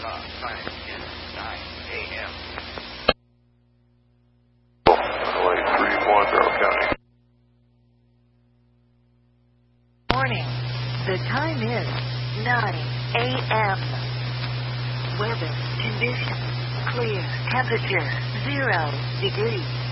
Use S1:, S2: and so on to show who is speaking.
S1: Time is 9 a.m.
S2: LA 310 County.
S3: Morning. The time is 9 a.m. Weather conditions clear. Temperature 0 degrees.